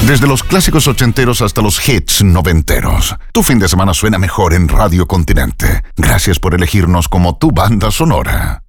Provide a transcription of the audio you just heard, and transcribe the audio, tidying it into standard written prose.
Desde los clásicos ochenteros hasta los hits noventeros. Tu fin de semana suena mejor en Radio Continente. Gracias por elegirnos como tu banda sonora.